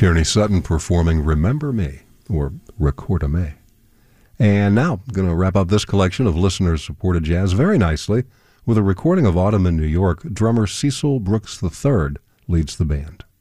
Tierney Sutton performing Remember Me, or Record-a-Me. And now, I'm going to wrap up this collection of listener-supported jazz very nicely with a recording of Autumn in New York. Drummer Cecil Brooks III leads the band.